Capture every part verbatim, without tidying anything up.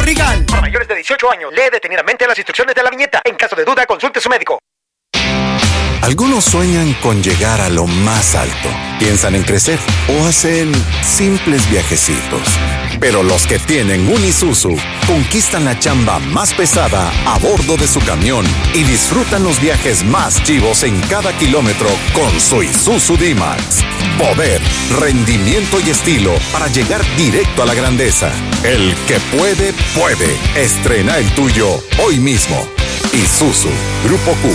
Trigal. Para mayores de dieciocho años, lee detenidamente las instrucciones de la viñeta. En caso de duda, consulte a su médico. Algunos sueñan con llegar a lo más alto, piensan en crecer o hacen simples viajecitos. Pero los que tienen un Isuzu conquistan la chamba más pesada a bordo de su camión y disfrutan los viajes más chivos en cada kilómetro con su Isuzu D-Max. Poder, rendimiento y estilo para llegar directo a la grandeza. El que puede, puede. Estrena el tuyo hoy mismo. Isuzu, Grupo Q.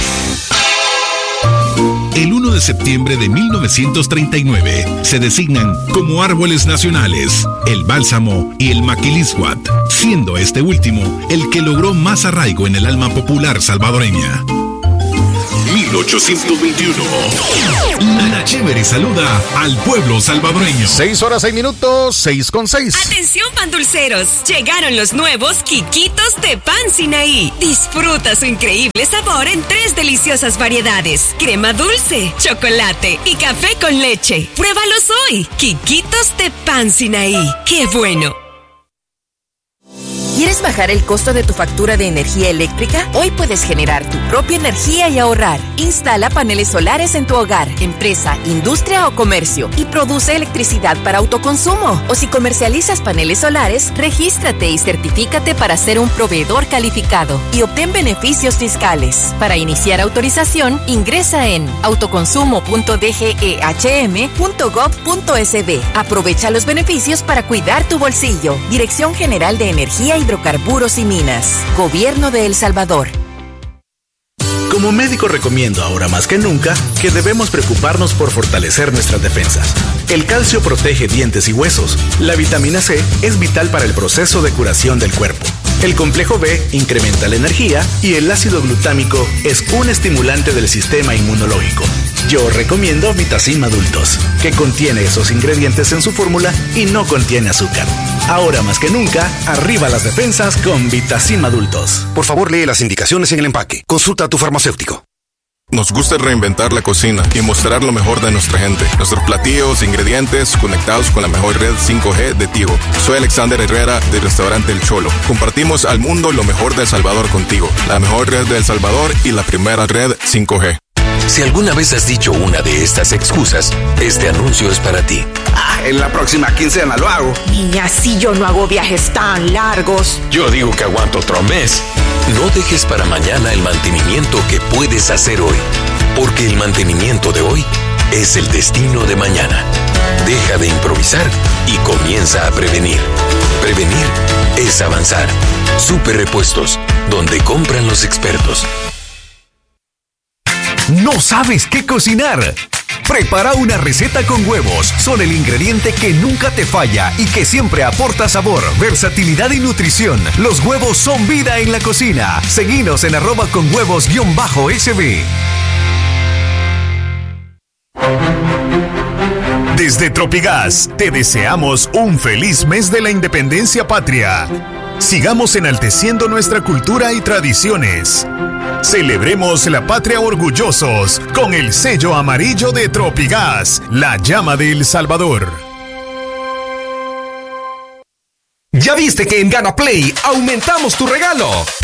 El uno de septiembre de mil novecientos treinta y nueve se designan como árboles nacionales el bálsamo y el maquilisguat, siendo este último el que logró más arraigo en el alma popular salvadoreña. mil ochocientos veintiuno. La Chévere saluda al pueblo salvadoreño. Seis horas, seis minutos, seis con seis. Atención, pandulceros. Llegaron los nuevos Quiquitos de Pan Sinaí. Disfruta su increíble sabor en tres deliciosas variedades: crema dulce, chocolate y café con leche. Pruébalos hoy. Quiquitos de Pan Sinaí. ¡Qué bueno! ¿Quieres bajar el costo de tu factura de energía eléctrica? Hoy puedes generar tu propia energía y ahorrar. Instala paneles solares en tu hogar, empresa, industria o comercio y produce electricidad para autoconsumo. O si comercializas paneles solares, regístrate y certifícate para ser un proveedor calificado y obtén beneficios fiscales. Para iniciar autorización, ingresa en autoconsumo punto d g e h m punto gov punto s b. Aprovecha los beneficios para cuidar tu bolsillo. Dirección General de Energía y Hidrocarburos y Minas. Gobierno de El Salvador. Como médico recomiendo ahora más que nunca que debemos preocuparnos por fortalecer nuestras defensas. El calcio protege dientes y huesos. La vitamina C es vital para el proceso de curación del cuerpo. El complejo B incrementa la energía y el ácido glutámico es un estimulante del sistema inmunológico. Yo recomiendo Vitacim Adultos, que contiene esos ingredientes en su fórmula y no contiene azúcar. Ahora más que nunca, arriba las defensas con Vitacim Adultos. Por favor, lee las indicaciones en el empaque. Consulta a tu farmacéutico. Nos gusta reinventar la cocina y mostrar lo mejor de nuestra gente. Nuestros platillos, ingredientes, conectados con la mejor red cinco G de Tigo. Soy Alexander Herrera del restaurante El Cholo. Compartimos al mundo lo mejor de El Salvador contigo. La mejor red de El Salvador y la primera red cinco G. Si alguna vez has dicho una de estas excusas, este anuncio es para ti. Ah, en la próxima quincena lo hago. Y así yo no hago viajes tan largos. Yo digo que aguanto otro mes. No dejes para mañana el mantenimiento que puedes hacer hoy, porque el mantenimiento de hoy es el destino de mañana. Deja de improvisar y comienza a prevenir. Prevenir es avanzar. Super Repuestos, donde compran los expertos. ¿No sabes qué cocinar? Prepara una receta con huevos. Son el ingrediente que nunca te falla y que siempre aporta sabor, versatilidad y nutrición. Los huevos son vida en la cocina. Seguinos en arroba con huevos guión bajo S B. Desde Tropigas te deseamos un feliz mes de la independencia patria. Sigamos enalteciendo nuestra cultura y tradiciones. Celebremos la patria orgullosos con el sello amarillo de Tropigas, la llama de El Salvador. ¿Ya viste que en Gana Play aumentamos tu regalo?